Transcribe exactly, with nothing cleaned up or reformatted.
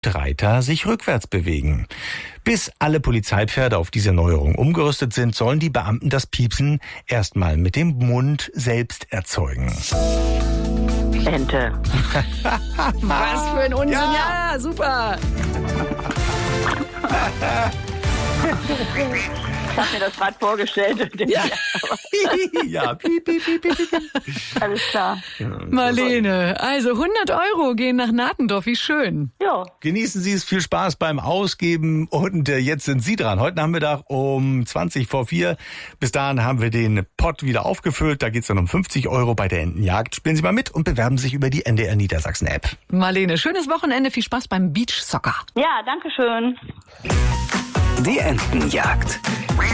Reiter sich rückwärts bewegen. Bis alle Polizeipferde auf diese Neuerung umgerüstet sind, sollen die Beamten das Piepsen erstmal mit dem Mund selbst erzeugen. Ente. Was für ein Unsinn. Ja. Ja, super. Ich habe mir das gerade vorgestellt. Ja. Ja, piep, piep, piep, piep, piep. Alles klar. Marlene, also hundert Euro gehen nach Natendorf. Wie schön. Ja. Genießen Sie es, viel Spaß beim Ausgeben und äh, jetzt sind Sie dran. Heute Nachmittag um zwanzig vor vier. Bis dahin haben wir den Pott wieder aufgefüllt. Da geht es dann um fünfzig Euro bei der Entenjagd. Spielen Sie mal mit und bewerben sich über die N D R Niedersachsen App. Marlene, schönes Wochenende. Viel Spaß beim Beach Soccer. Ja, danke schön. Die Entenjagd.